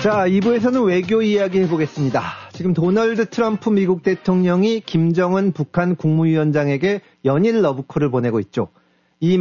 자, 2부에서는 외교 이야기 해보겠습니다. 지금 도널드 트럼프 미국 대통령이 김정은 북한 국무위원장에게 연일 러브콜을 보내고 있죠. 이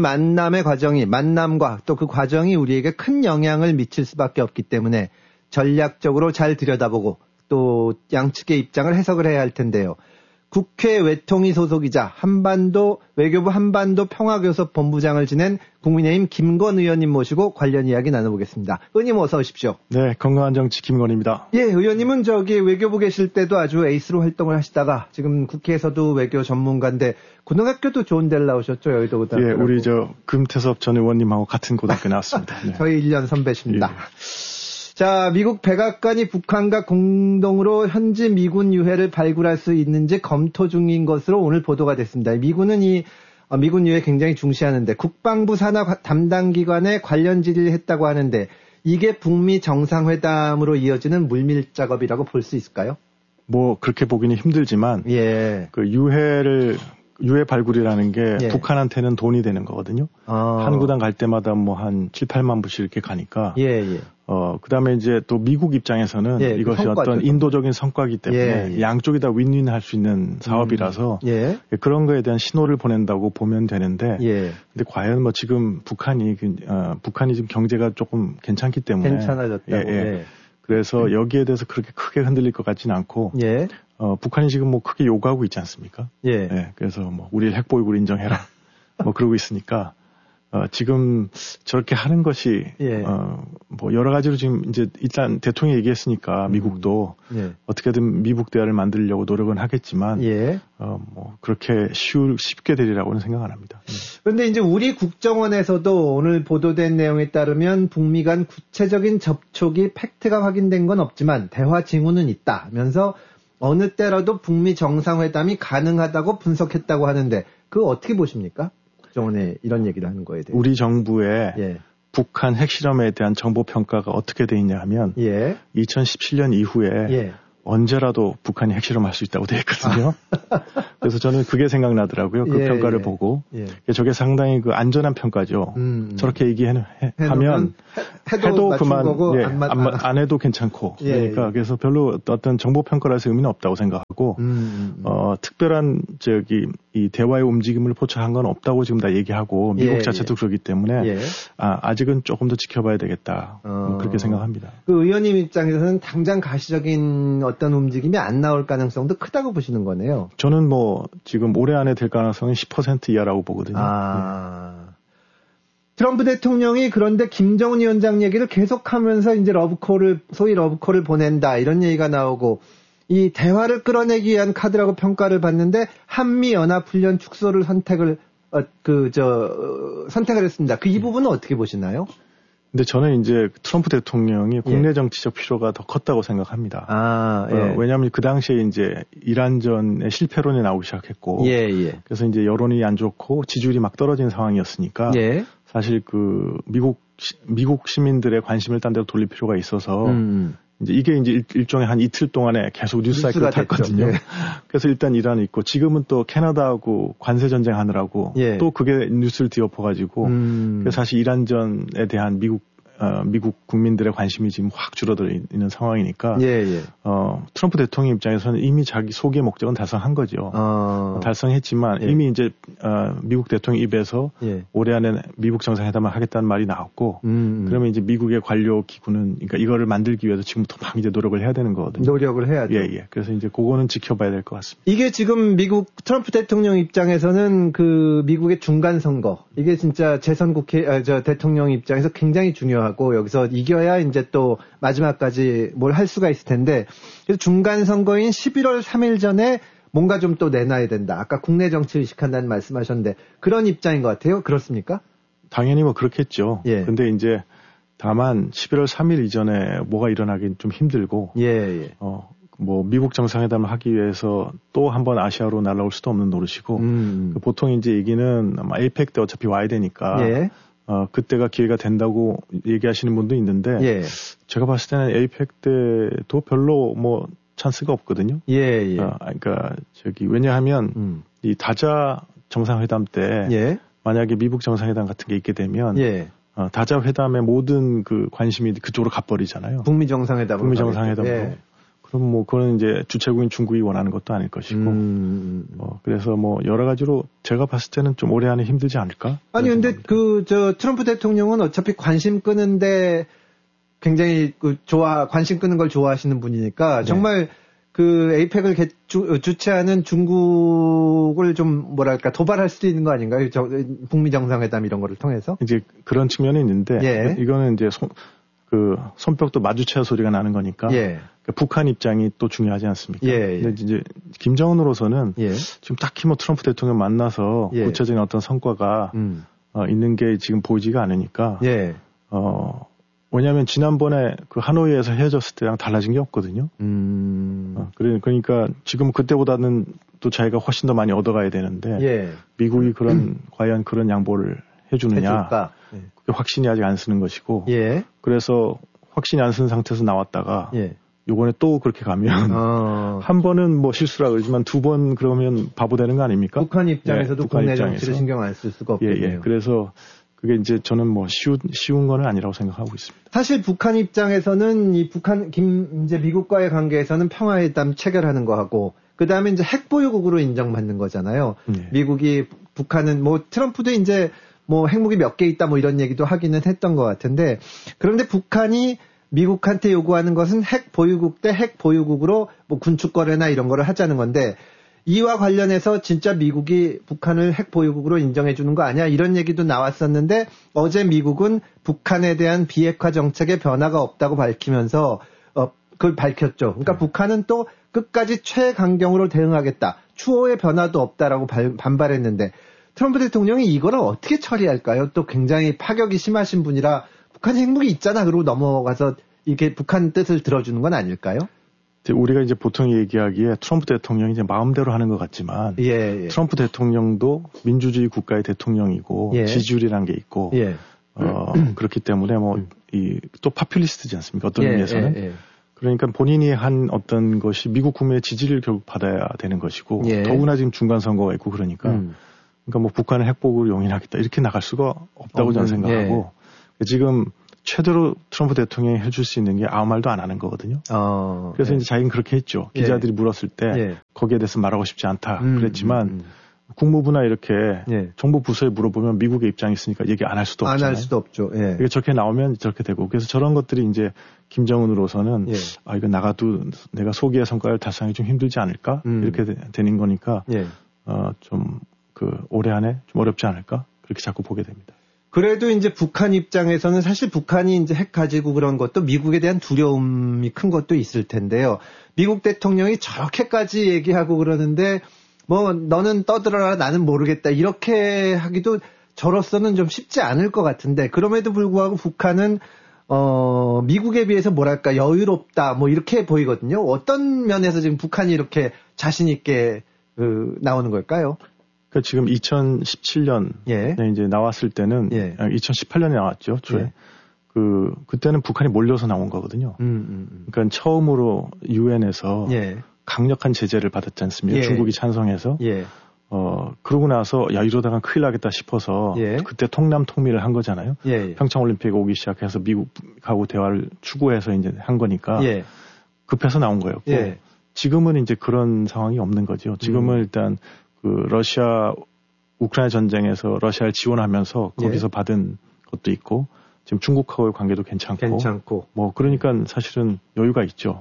만남과 또 그 과정이 우리에게 큰 영향을 미칠 수밖에 없기 때문에 전략적으로 잘 들여다보고 또 양측의 입장을 해석을 해야 할 텐데요. 국회 외통위 소속이자 외교부 한반도 평화교섭 본부장을 지낸 국민의힘 김건 의원님 모시고 관련 이야기 나눠보겠습니다. 의원님 어서 오십시오. 네, 건강한 정치 김건입니다. 예, 의원님은 외교부 계실 때도 아주 에이스로 활동을 하시다가 지금 국회에서도 외교 전문가인데 고등학교도 좋은 데를 나오셨죠, 여의도 고등학교. 예, 우리 금태섭 전 의원님하고 같은 고등학교 나왔습니다. 네. 저희 1년 선배십니다. 예. 자, 미국 백악관이 북한과 공동으로 현지 미군 유해를 발굴할 수 있는지 검토 중인 것으로 오늘 보도가 됐습니다. 미군은 이 미군 유해 굉장히 중시하는데 국방부 산하 담당 기관에 관련 질의를 했다고 하는데 이게 북미 정상회담으로 이어지는 물밀 작업이라고 볼 수 있을까요? 뭐 그렇게 보기는 힘들지만 예. 그 유해 발굴이라는 게 예. 북한한테는 돈이 되는 거거든요. 한 구단 갈 때마다 뭐 한 7, 8만 불씩 이렇게 가니까. 예. 그다음에 이제 또 미국 입장에서는 예, 이것이 성과죠, 어떤 인도적인 성과이기 때문에 예. 양쪽이 다 윈윈 할 수 있는 사업이라서 예. 그런 거에 대한 신호를 보낸다고 보면 되는데 예. 근데 과연 뭐 지금 북한이 지금 경제가 조금 괜찮기 때문에 괜찮아졌다고. 예. 그래서 여기에 대해서 그렇게 크게 흔들릴 것 같지는 않고 예. 북한이 지금 뭐 크게 요구하고 있지 않습니까? 예. 그래서 뭐 우리를 핵보유국을 인정해라. 뭐 그러고 있으니까 지금 저렇게 하는 것이 예. 뭐 여러 가지로 지금 이제 일단 대통령이 얘기했으니까 미국도 예. 어떻게든 미북 대화를 만들려고 노력은 하겠지만 예. 뭐 그렇게 쉽게 되리라고는 생각 안 합니다. 그런데 이제 우리 국정원에서도 오늘 보도된 내용에 따르면 북미 간 구체적인 접촉이 팩트가 확인된 건 없지만 대화 징후는 있다면서 어느 때라도 북미 정상회담이 가능하다고 분석했다고 하는데 그거 어떻게 보십니까? 국정원에 이런 얘기를 하는 거에 대해. 우리 정부의 예. 북한 핵실험에 대한 정보 평가가 어떻게 돼 있냐 하면 예. 2017년 이후에 예. 언제라도 북한이 핵실험할 수 있다고 되어 있거든요. 그래서 저는 그게 생각나더라고요. 그 평가를 보고. 저게 상당히 그 안전한 평가죠. 저렇게 얘기하면 해도 그만, 안 해도 괜찮고. 그러니까 그래서 별로 어떤 정보 평가라서 의미는 없다고 생각하고, 특별한 이 대화의 움직임을 포착한 건 없다고 지금 다 얘기하고, 미국 자체도 그러기 때문에, 아직은 조금 더 지켜봐야 되겠다. 그렇게 생각합니다. 그 의원님 입장에서는 당장 가시적인 어떤 움직임이 안 나올 가능성도 크다고 보시는 거네요. 저는 뭐 지금 올해 안에 될 가능성은 10% 이하라고 보거든요. 트럼프 대통령이 그런데 김정은 위원장 얘기를 계속하면서 이제 소위 러브콜을 보낸다 이런 얘기가 나오고 이 대화를 끌어내기 위한 카드라고 평가를 받는데 한미연합훈련 축소를 선택을 했습니다. 이 부분은 어떻게 보시나요? 근데 저는 이제 트럼프 대통령이 국내 정치적 필요가 더 컸다고 생각합니다. 왜냐하면 그 당시에 이제 이란전의 실패론이 나오기 시작했고, 그래서 이제 여론이 안 좋고 지지율이 막 떨어진 상황이었으니까, 사실 그 미국 시민들의 관심을 딴 데로 돌릴 필요가 있어서, 이제 이게 이제 일종의 한 이틀 동안에 계속 뉴스 사이클을 탔거든요. 그래서 일단 이란이 있고 지금은 또 캐나다하고 관세 전쟁 하느라고 또 그게 뉴스를 뒤엎어가지고 그래서 사실 이란전에 대한 미국 국민들의 관심이 지금 확 줄어들어 있는 상황이니까 트럼프 대통령 입장에서는 이미 자기 소기의 목적은 달성한 거죠. 달성했지만 이미 이제 미국 대통령 입에서 올해 안에 미국 정상회담을 하겠다는 말이 나왔고 그러면 이제 미국의 관료 기구는 그러니까 이거를 만들기 위해서 지금부터 막 이제 노력을 해야 되는 거거든요. 노력을 해야죠. 그래서 이제 그거는 지켜봐야 될 것 같습니다. 이게 지금 미국 트럼프 대통령 입장에서는 그 미국의 중간 선거 이게 진짜 대통령 입장에서 굉장히 중요하고 여기서 이겨야 이제 또 마지막까지 뭘 할 수가 있을 텐데 그래서 중간 선거인 11월 3일 전에 뭔가 좀 또 내놔야 된다. 아까 국내 정치 의식한다는 말씀하셨는데 그런 입장인 것 같아요. 그렇습니까? 당연히 뭐 그렇겠죠. 근데 이제 다만 11월 3일 이전에 뭐가 일어나긴 좀 힘들고 뭐 미국 정상회담을 하기 위해서 또 한 번 아시아로 날아올 수도 없는 노릇이고 보통 이제 얘기는 아마 에이펙 때 어차피 와야 되니까 그때가 기회가 된다고 얘기하시는 분도 있는데 제가 봤을 때는 에이펙 때도 별로 뭐 찬스가 없거든요. 그러니까 왜냐하면 이 다자 정상회담 때 만약에 미국 정상회담 같은 게 있게 되면 다자 회담의 모든 그 관심이 그쪽으로 가버리잖아요. 북미 정상회담. 북미 정상회담으로. 예. 그럼 뭐 그건 이제 주최국인 중국이 원하는 것도 아닐 것이고. 그래서 뭐 여러 가지로 제가 봤을 때는 좀 올해 안에 힘들지 않을까? 아니 근데 트럼프 대통령은 어차피 관심 끄는데 굉장히 관심 끄는 걸 좋아하시는 분이니까 정말 그 에이펙을 주최하는 중국을 좀 뭐랄까 도발할 수도 있는 거 아닌가요? 북미 정상회담 이런 거를 통해서? 이제 그런 측면이 있는데 이거는 이제 손뼉도 마주쳐야 소리가 나는 거니까 그러니까 북한 입장이 또 중요하지 않습니까? 근데 이제 김정은으로서는 지금 딱히 뭐 트럼프 대통령 만나서 구체적인 어떤 성과가 있는 게 지금 보이지가 않으니까 왜냐하면 지난번에 그 하노이에서 헤어졌을 때랑 달라진 게 없거든요. 그러니까 지금 그때보다는 또 자기가 훨씬 더 많이 얻어가야 되는데 미국이 과연 그런 양보를 해주느냐 그게 확신이 아직 안 쓰는 것이고 그래서 확신이 안 쓴 상태에서 나왔다가 요번에 또 그렇게 가면 한 번은 뭐 실수라 그러지만 두 번 그러면 바보 되는 거 아닙니까? 북한 입장에서도 국내 정치를 신경 안 쓸 수가 없겠네요. 그래서 그게 이제 저는 뭐 쉬운 거는 아니라고 생각하고 있습니다. 사실 북한 입장에서는 이제 미국과의 관계에서는 평화회담 체결하는 거하고 그 다음에 이제 핵보유국으로 인정받는 거잖아요. 미국이 북한은 뭐 트럼프도 이제 뭐 핵무기 몇 개 있다 뭐 이런 얘기도 하기는 했던 것 같은데 그런데 북한이 미국한테 요구하는 것은 핵 보유국 대 핵 보유국으로 뭐 군축 거래나 이런 거를 하자는 건데 이와 관련해서 진짜 미국이 북한을 핵 보유국으로 인정해 주는 거 아니야? 이런 얘기도 나왔었는데 어제 미국은 북한에 대한 비핵화 정책에 변화가 없다고 밝히면서 그걸 밝혔죠. 그러니까 북한은 또 끝까지 최강경으로 대응하겠다. 추호의 변화도 없다라고 반발했는데 트럼프 대통령이 이거를 어떻게 처리할까요? 또 굉장히 파격이 심하신 분이라 북한에 핵무기 있잖아 그러고 넘어가서 이게 북한 뜻을 들어주는 건 아닐까요? 우리가 이제 보통 얘기하기에 트럼프 대통령이 이제 마음대로 하는 것 같지만 트럼프 대통령도 민주주의 국가의 대통령이고 지지율이란 게 있고 그렇기 때문에 뭐 또 파퓰리스트지 않습니까? 어떤 의미에서는 그러니까 본인이 한 어떤 것이 미국 국민의 지지를 결국 받아야 되는 것이고 더구나 지금 중간 선거가 있고 그러니까 뭐 북한을 핵보급을 용인하겠다 이렇게 나갈 수가 없다고 저는 생각하고 지금 최대로 트럼프 대통령이 해줄 수 있는 게 아무 말도 안 하는 거거든요. 그래서 이제 자기는 그렇게 했죠. 기자들이 물었을 때 거기에 대해서 말하고 싶지 않다 그랬지만 국무부나 이렇게 정부 부서에 물어보면 미국의 입장이 있으니까 얘기 안 할 수도 없잖아요. 안 할 수도 없죠. 이게 저렇게 나오면 저렇게 되고 그래서 저런 것들이 이제 김정은으로서는 이거 나가도 내가 소기의 성과를 달성하기 좀 힘들지 않을까 이렇게 되는 거니까 좀 올해 안에 좀 어렵지 않을까 그렇게 자꾸 보게 됩니다. 그래도 이제 북한 입장에서는 사실 북한이 이제 핵 가지고 그런 것도 미국에 대한 두려움이 큰 것도 있을 텐데요. 미국 대통령이 저렇게까지 얘기하고 그러는데 뭐 너는 떠들어라 나는 모르겠다 이렇게 하기도 저로서는 좀 쉽지 않을 것 같은데 그럼에도 불구하고 북한은 미국에 비해서 뭐랄까 여유롭다 뭐 이렇게 보이거든요. 어떤 면에서 지금 북한이 이렇게 자신 있게 나오는 걸까요? 지금 2017년에 이제 나왔을 때는 2018년에 나왔죠. 초에. 그때는 북한이 몰려서 나온 거거든요. 그러니까 처음으로 유엔에서 강력한 제재를 받았지 않습니까? 중국이 찬성해서. 그러고 나서 이러다가 큰일 나겠다 싶어서 그때 통남 통밀을 한 거잖아요. 평창올림픽에 오기 시작해서 미국하고 대화를 추구해서 이제 한 거니까 급해서 나온 거였고 지금은 이제 그런 상황이 없는 거죠. 지금은 일단 러시아 우크라이나 전쟁에서 러시아를 지원하면서 거기서 받은 것도 있고 지금 중국하고의 관계도 괜찮고 뭐 그러니까 사실은 여유가 있죠.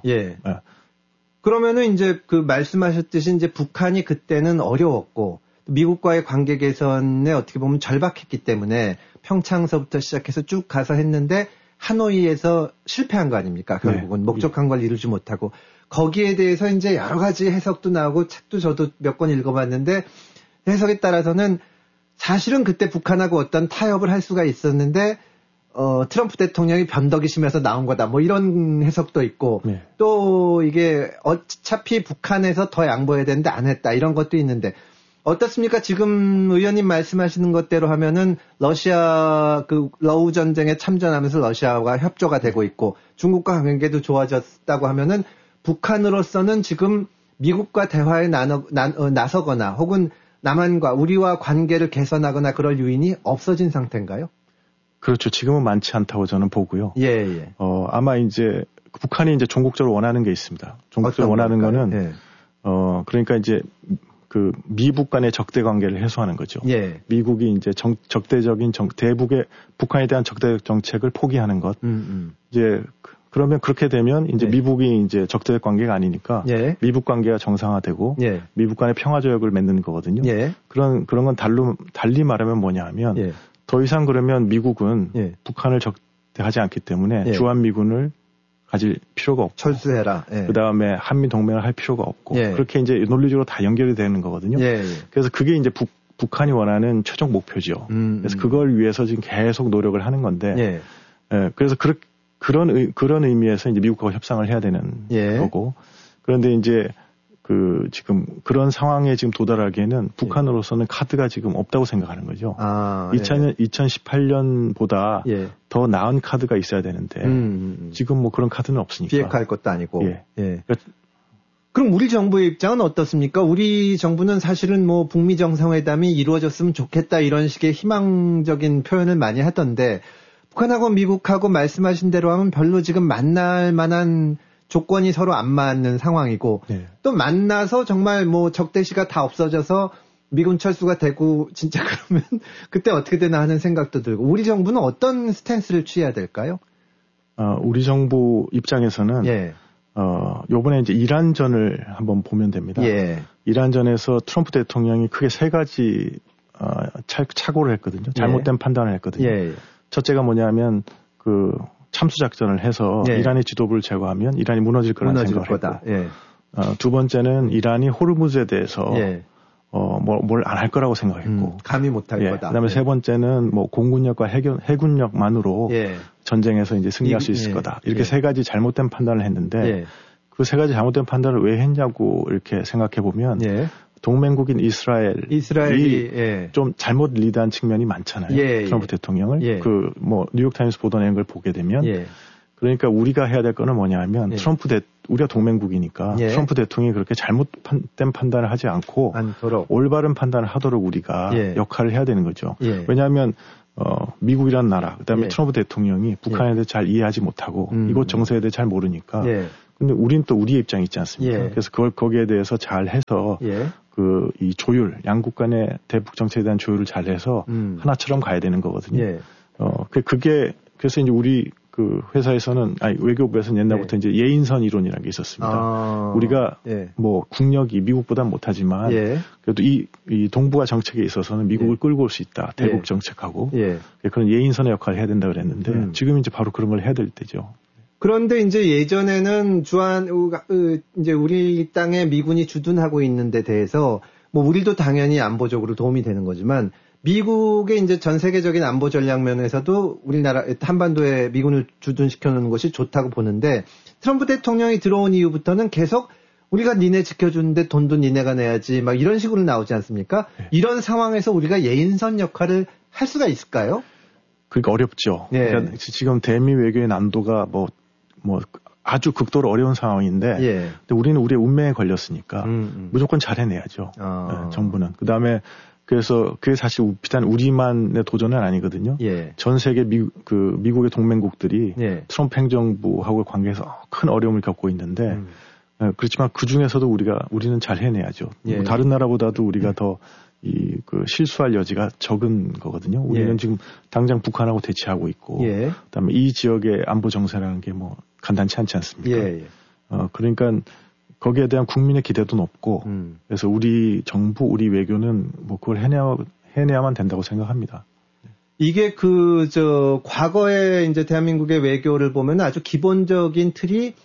그러면은 이제 말씀하셨듯이 이제 북한이 그때는 어려웠고 미국과의 관계 개선에 어떻게 보면 절박했기 때문에 평창서부터 시작해서 쭉 가서 했는데 하노이에서 실패한 거 아닙니까? 결국은 목적한 걸 이루지 못하고 거기에 대해서 이제 여러 가지 해석도 나오고 책도 저도 몇 권 읽어봤는데 해석에 따라서는 사실은 그때 북한하고 어떤 타협을 할 수가 있었는데 트럼프 대통령이 변덕이 심해서 나온 거다 뭐 이런 해석도 있고 또 이게 어차피 북한에서 더 양보해야 되는데 안 했다 이런 것도 있는데 어떻습니까? 지금 의원님 말씀하시는 것대로 하면은 러시아 러우 전쟁에 참전하면서 러시아와 협조가 되고 있고 중국과 관계도 좋아졌다고 하면은 북한으로서는 지금 미국과 대화에 나서거나 혹은 남한과 우리와 관계를 개선하거나 그럴 요인이 없어진 상태인가요? 그렇죠. 지금은 많지 않다고 저는 보고요. 예, 예. 아마 이제 북한이 이제 종국적으로 원하는 게 있습니다. 종국적으로 원하는 거는 예. 그러니까 이제 그 미북 간의 적대 관계를 해소하는 거죠. 예. 미국이 이제 적대적인 대북의 북한에 대한 적대 정책을 포기하는 것. 이제 그러면 그렇게 되면 이제 미북이 이제 적대 관계가 아니니까 예. 미북 관계가 정상화되고 예. 미북 간의 평화 조약을 맺는 거거든요. 예. 그런 건 달리 말하면 뭐냐하면 예. 더 이상 그러면 미국은 예. 북한을 적대하지 않기 때문에 예. 주한미군을 가질 필요가 없고 철수해라. 예. 그다음에 한미 동맹을 할 필요가 없고 예. 그렇게 이제 논리적으로 다 연결이 되는 거거든요. 예. 그래서 그게 이제 북한이 원하는 최종 목표죠. 그래서 그걸 위해서 지금 계속 노력을 하는 건데 예. 예, 그래서 그런 의미에서 이제 미국하고 협상을 해야 되는 예. 거고 그런데 이제 지금 그런 상황에 지금 도달하기에는 북한으로서는 카드가 지금 없다고 생각하는 거죠. 2018년보다 예. 더 나은 카드가 있어야 되는데 지금 뭐 그런 카드는 없으니까. 비핵화할 것도 아니고. 예. 예. 그럼 우리 정부의 입장은 어떻습니까? 우리 정부는 사실은 뭐 북미 정상회담이 이루어졌으면 좋겠다 이런 식의 희망적인 표현을 많이 하던데 북한하고 미국하고 말씀하신 대로 하면 별로 지금 만날 만한 조건이 서로 안 맞는 상황이고 네. 또 만나서 정말 뭐 적대시가 다 없어져서 미군 철수가 되고 진짜 그러면 그때 어떻게 되나 하는 생각도 들고 우리 정부는 어떤 스탠스를 취해야 될까요? 우리 정부 입장에서는 예. 요번에 이제 이란전을 한번 보면 됩니다. 예. 이란전에서 트럼프 대통령이 크게 세 가지 착오를 했거든요. 잘못된 판단을 했거든요. 예. 첫째가 뭐냐면 참수 작전을 해서 예. 이란의 지도부를 제거하면 이란이 무너질 거라는 생각을 거다. 했고 예. 두 번째는 이란이 호르무즈에 대해서 예. 뭘 안 할 거라고 생각했고 감히 못할 거다. 그다음에 세 번째는 뭐 공군력과 해군력만으로 예. 전쟁에서 이제 승리할 수 있을 거다. 이렇게 세 가지 잘못된 판단을 했는데 그 세 가지 잘못된 판단을 왜 했냐고 이렇게 생각해 보면 동맹국인 이스라엘이 좀 잘못 리드한 측면이 많잖아요. 트럼프 대통령을 뭐 뉴욕타임스 보도 내는 걸 보게 되면 그러니까 우리가 해야 될 거는 뭐냐면 우리가 동맹국이니까 트럼프 대통령이 그렇게 잘못된 판단을 하지 않고 올바른 판단을 하도록 우리가 역할을 해야 되는 거죠. 왜냐하면 미국이란 나라 그다음에 트럼프 대통령이 북한에 대해 잘 이해하지 못하고 이곳 정세에 대해 잘 모르니까 근데 우린 또 우리의 입장이 있지 않습니까? 그래서 거기에 대해서 잘 해서 이 조율, 양국 간의 대북 정책에 대한 조율을 잘 해서 하나처럼 가야 되는 거거든요. 그래서 이제 우리 회사에서는, 외교부에서는 옛날부터 이제 예인선 이론이라는 게 있었습니다. 우리가 뭐 국력이 미국보다 못하지만 그래도 이 동북아 정책에 있어서는 미국을 끌고 올 수 있다. 대북 정책하고. 그런 예인선의 역할을 해야 된다 그랬는데 지금 이제 바로 그런 걸 해야 될 때죠. 그런데 이제 예전에는 이제 우리 땅에 미군이 주둔하고 있는 데 대해서 뭐 우리도 당연히 안보적으로 도움이 되는 거지만 미국의 이제 전 세계적인 안보 전략 면에서도 우리나라 한반도에 미군을 주둔시켜 놓는 것이 좋다고 보는데 트럼프 대통령이 들어온 이후부터는 계속 우리가 니네 지켜주는데 돈도 니네가 내야지 막 이런 식으로 나오지 않습니까? 이런 상황에서 우리가 예인선 역할을 할 수가 있을까요? 그러니까 어렵죠. 그러니까 지금 대미 외교의 난도가 뭐 아주 극도로 어려운 상황인데 근데 우리는 우리의 운명에 걸렸으니까 무조건 잘 해내야죠. 정부는. 그다음에 그래서 그게 사실 비단 우리만의 도전은 아니거든요. 전 세계 미국의 동맹국들이 트럼프 행정부하고의 관계에서 큰 어려움을 겪고 있는데 그렇지만 그 중에서도 우리는 잘 해내야죠. 뭐 다른 나라보다도 우리가 더 실수할 여지가 적은 거거든요. 우리는 지금 당장 북한하고 대치하고 있고, 그다음에 이 지역의 안보 정세라는 게 뭐 간단치 않지 않습니까? 그러니까 거기에 대한 국민의 기대도 높고, 그래서 우리 정부, 우리 외교는 뭐 그걸 해내야만 된다고 생각합니다. 이게 과거에 이제 대한민국의 외교를 보면 아주 기본적인 틀이,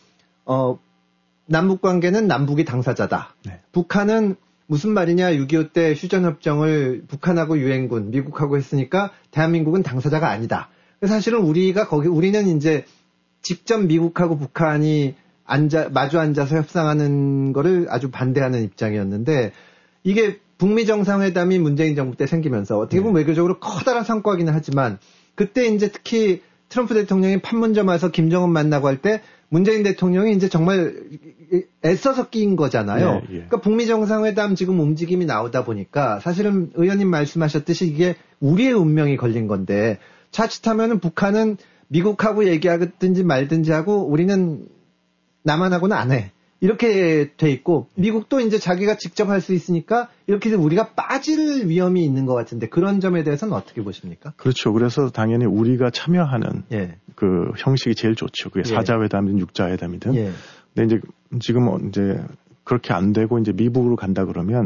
남북 관계는 남북이 당사자다. 북한은 무슨 말이냐, 6.25 때 휴전협정을 북한하고 유엔군, 미국하고 했으니까 대한민국은 당사자가 아니다. 사실은 우리는 이제 직접 미국하고 북한이 마주 앉아서 협상하는 거를 아주 반대하는 입장이었는데 이게 북미 정상회담이 문재인 정부 때 생기면서 어떻게 보면 외교적으로 커다란 성과기는 하지만 그때 이제 특히 트럼프 대통령이 판문점 와서 김정은 만나고 할 때 문재인 대통령이 이제 정말 애써서 끼인 거잖아요. 그러니까 북미 정상회담 지금 움직임이 나오다 보니까 사실은 의원님 말씀하셨듯이 이게 우리의 운명이 걸린 건데 자칫하면은 북한은 미국하고 얘기하든지 말든지 하고 우리는 남한하고는 안 해. 이렇게 돼 있고 미국도 이제 자기가 직접 할 수 있으니까 이렇게 우리가 빠질 위험이 있는 것 같은데 그런 점에 대해서는 어떻게 보십니까? 그렇죠. 그래서 당연히 우리가 참여하는 그 형식이 제일 좋죠. 그게 4자회담이든 6자회담이든. 근데 이제 지금 이제 그렇게 안 되고 이제 미국으로 간다 그러면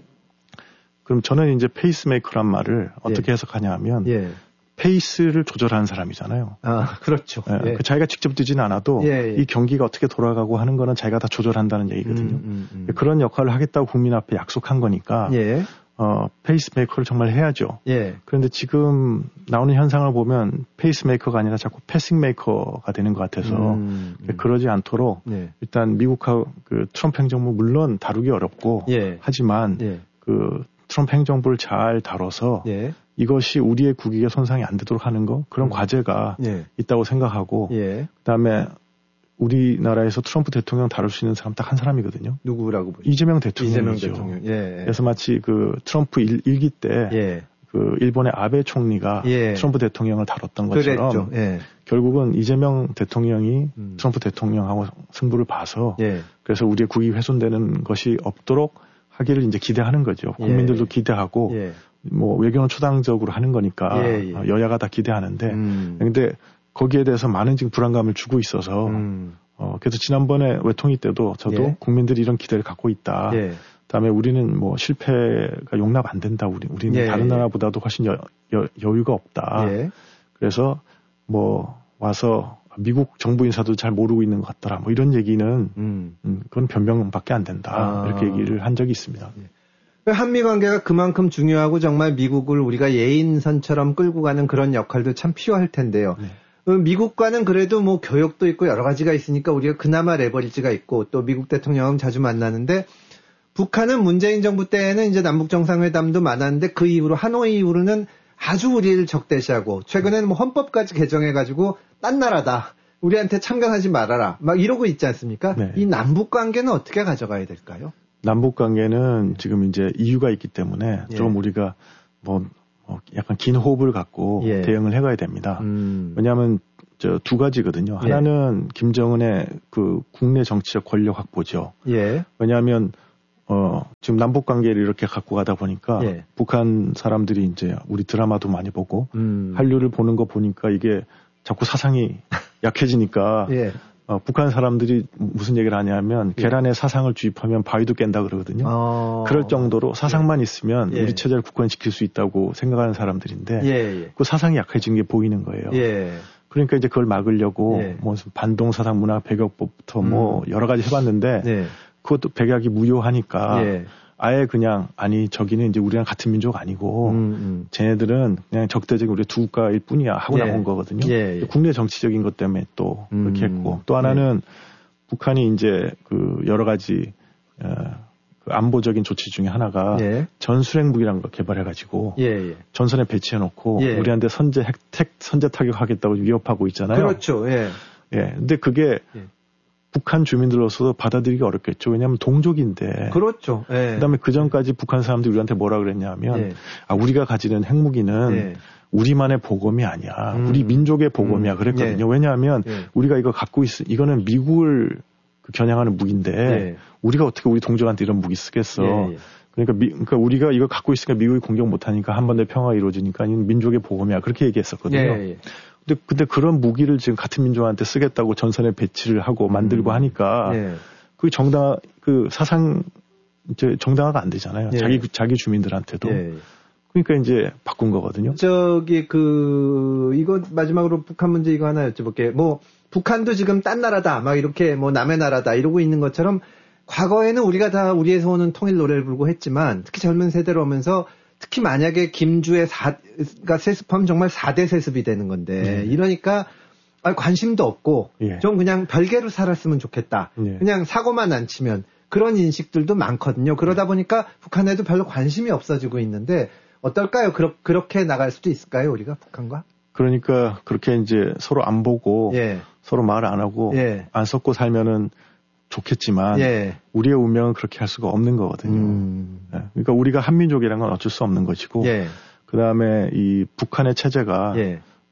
그럼 저는 이제 페이스메이커란 말을 어떻게 해석하냐 하면 페이스를 조절하는 사람이잖아요. 아, 그렇죠. 그 자기가 직접 뛰지는 않아도 이 경기가 어떻게 돌아가고 하는 거는 자기가 다 조절한다는 얘기거든요. 그런 역할을 하겠다고 국민 앞에 약속한 거니까 페이스메이커를 정말 해야죠. 그런데 지금 나오는 현상을 보면 페이스메이커가 아니라 자꾸 패싱메이커가 되는 것 같아서 그러지 않도록 일단 미국하고 그 트럼프 행정부 물론 다루기 어렵고 하지만 그 트럼프 행정부를 잘 다뤄서 이것이 우리의 국익에 손상이 안 되도록 하는 거 그런 과제가 있다고 생각하고 그다음에 우리나라에서 트럼프 대통령 다룰 수 있는 사람 딱 한 사람이거든요. 누구라고 보시죠? 이재명 대통령이죠. 그래서 마치 그 트럼프 일기 때 그 일본의 아베 총리가 트럼프 대통령을 다뤘던 것처럼 결국은 이재명 대통령이 트럼프 대통령하고 승부를 봐서 그래서 우리의 국익이 훼손되는 것이 없도록 하기를 이제 기대하는 거죠. 국민들도 기대하고 뭐 외교는 초당적으로 하는 거니까 여야가 다 기대하는데 근데 거기에 대해서 많은 지금 불안감을 주고 있어서 그래서 지난번에 외통위 때도 저도 국민들이 이런 기대를 갖고 있다. 그다음에 우리는 뭐 실패가 용납 안 된다. 우리는 다른 나라보다도 훨씬 여유가 없다. 그래서 뭐 와서 미국 정부 인사도 잘 모르고 있는 것 같더라. 뭐 이런 얘기는 그건 변명밖에 안 된다. 이렇게 얘기를 한 적이 있습니다. 한미 관계가 그만큼 중요하고 정말 미국을 우리가 예인선처럼 끌고 가는 그런 역할도 참 필요할 텐데요. 미국과는 그래도 뭐 교역도 있고 여러 가지가 있으니까 우리가 그나마 레버리지가 있고 또 미국 대통령은 자주 만나는데 북한은 문재인 정부 때에는 이제 남북 정상회담도 많았는데 그 이후로 하노이 이후로는 아주 우리를 적대시하고 최근에는 뭐 헌법까지 개정해가지고 딴 나라다. 우리한테 참견하지 말아라. 막 이러고 있지 않습니까? 이 남북 관계는 어떻게 가져가야 될까요? 남북 관계는 지금 이제 이유가 있기 때문에 좀 우리가 뭐 약간 긴 호흡을 갖고 대응을 해가야 됩니다. 왜냐하면 저 두 가지거든요. 하나는 김정은의 그 국내 정치적 권력 확보죠. 왜냐하면 지금 남북 관계를 이렇게 갖고 가다 보니까 북한 사람들이 이제 우리 드라마도 많이 보고 한류를 보는 거 보니까 이게 자꾸 사상이 약해지니까 북한 사람들이 무슨 얘기를 하냐면 계란에 사상을 주입하면 바위도 깬다 그러거든요. 그럴 정도로 사상만 있으면 우리 체제를 굳건시킬 수 있다고 생각하는 사람들인데 그 사상이 약해진 게 보이는 거예요. 그러니까 이제 그걸 막으려고 뭐 반동 사상 문화 배격법부터 뭐 여러 가지 해봤는데 그것도 백약이 무효하니까 아예 그냥 아니 저기는 이제 우리랑 같은 민족 아니고 쟤네들은 그냥 적대적인 우리 두 국가일 뿐이야 하고 나온 거거든요. 국내 정치적인 것 때문에 또 그렇게 했고 또 하나는 북한이 이제 그 여러 가지 그 안보적인 조치 중에 하나가 전술핵 무기라는 걸 개발해가지고 전선에 배치해놓고 우리한테 선제 타격하겠다고 위협하고 있잖아요. 그렇죠. 근데 그게 북한 주민들로서도 받아들이기 어렵겠죠. 왜냐하면 동족인데. 그렇죠. 그다음에 그 전까지 북한 사람들이 우리한테 뭐라 그랬냐면 우리가 가지는 핵무기는 우리만의 보검이 아니야. 우리 민족의 보검이야. 그랬거든요. 왜냐하면 우리가 이거 갖고 이거는 미국을 겨냥하는 무기인데 우리가 어떻게 우리 동족한테 이런 무기 쓰겠어. 그러니까 우리가 이거 갖고 있으니까 미국이 공격 못하니까 한반도에 평화가 이루어지니까 민족의 보검이야. 그렇게 얘기했었거든요. 근데 그런 무기를 지금 같은 민족한테 쓰겠다고 전선에 배치를 하고 만들고 하니까 그 사상 이제 정당화가 안 되잖아요. 자기 주민들한테도. 그러니까 이제 바꾼 거거든요. 이거 마지막으로 북한 문제 이거 하나 여쭤볼게요. 뭐 북한도 지금 딴 나라다, 막 이렇게 뭐 남의 나라다 이러고 있는 것처럼 과거에는 우리가 다 우리에서 오는 통일 노래를 부르고 했지만 특히 젊은 세대로 오면서 특히 만약에 김주의 세습하면 정말 4대 세습이 되는 건데 이러니까 관심도 없고 좀 그냥 별개로 살았으면 좋겠다. 그냥 사고만 안 치면 그런 인식들도 많거든요. 그러다 보니까 북한에도 별로 관심이 없어지고 있는데 어떨까요? 그렇게 나갈 수도 있을까요? 우리가 북한과? 그러니까 그렇게 이제 서로 안 보고 서로 말 안 하고 안 섞고 살면은 좋겠지만 우리의 운명은 그렇게 할 수가 없는 거거든요. 그러니까 우리가 한민족이라는 건 어쩔 수 없는 것이고 그다음에 이 북한의 체제가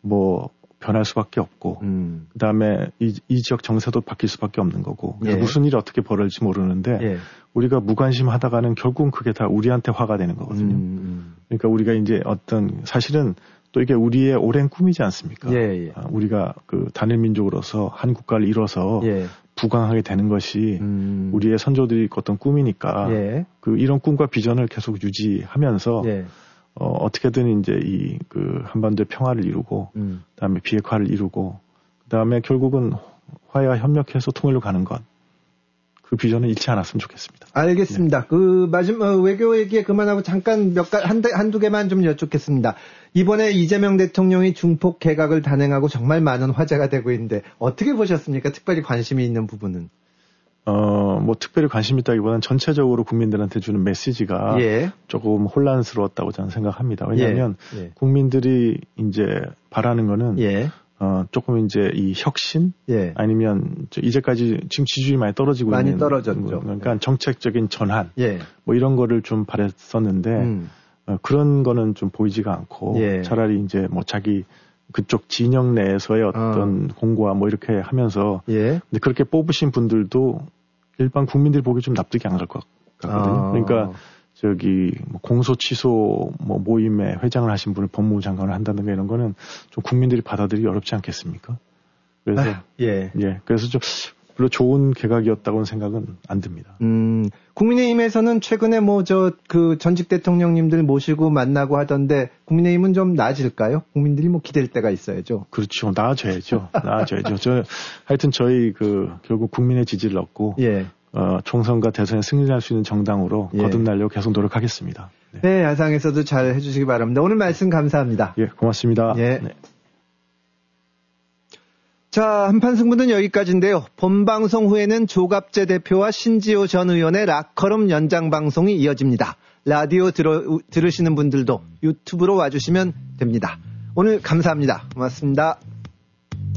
뭐 변할 수밖에 없고 그다음에 이 지역 정세도 바뀔 수밖에 없는 거고 예. 무슨 일이 어떻게 벌어질지 모르는데 예. 우리가 무관심하다가는 결국은 그게 다 우리한테 화가 되는 거거든요. 그러니까 우리가 이제 어떤 사실은 또 이게 우리의 오랜 꿈이지 않습니까? 예. 우리가 그 단일 민족으로서 한 국가를 이뤄서 예. 부강하게 되는 것이 우리의 선조들이 꿨던 꿈이니까 예. 그 이런 꿈과 비전을 계속 유지하면서 예. 어떻게든 이제 이 그 한반도의 평화를 이루고 그다음에 비핵화를 이루고 그다음에 결국은 화해와 협력해서 통일로 가는 것. 그 비전을 잃지 않았으면 좋겠습니다. 알겠습니다. 네. 그 마지막 외교 얘기 그만하고 잠깐 한두 개만 좀 여쭙겠습니다. 이번에 이재명 대통령이 중폭 개각을 단행하고 정말 많은 화제가 되고 있는데 어떻게 보셨습니까? 특별히 관심이 있는 부분은. 뭐 특별히 관심 있다기보다는 전체적으로 국민들한테 주는 메시지가 예. 조금 혼란스러웠다고 저는 생각합니다. 왜냐하면 예. 국민들이 이제 바라는 거는 예. 조금 이제 이 혁신 예. 아니면 이제까지 지금 지지율이 많이 떨어지고 있는 떨어졌죠. 그러니까 정책적인 전환 예. 뭐 이런 거를 좀 바랬었는데 그런 거는 좀 보이지가 않고 예. 차라리 이제 뭐 자기 그쪽 진영 내에서의 어떤 공고와 뭐 이렇게 하면서 예. 근데 그렇게 뽑으신 분들도 일반 국민들이 보기 좀 납득이 안 갈 것 같거든요. 그러니까 뭐 공소 취소 뭐 모임에 회장을 하신 분을 법무부 장관을 한다든가 이런 거는 좀 국민들이 받아들이기 어렵지 않겠습니까? 그래서 예. 그래서 좀 별로 좋은 개각이었다고는 생각은 안 듭니다. 국민의힘에서는 최근에 그 전직 대통령님들 모시고 만나고 하던데 국민의힘은 좀 나아질까요? 국민들이 기댈 때가 있어야죠. 그렇죠. 나아져야죠. 하여튼 저희 결국 국민의 지지를 얻고 예. 총선과 대선에 승리할 수 있는 정당으로 거듭나려고 계속 노력하겠습니다. 네, 야상에서도 잘 해주시기 바랍니다. 오늘 말씀 감사합니다. 예, 고맙습니다. 예. 네. 자, 한판 승부는 여기까지인데요. 본방송 후에는 조갑재 대표와 신지호 전 의원의 락커룸 연장 방송이 이어집니다. 라디오 들으시는 분들도 유튜브로 와주시면 됩니다. 오늘 감사합니다. 고맙습니다.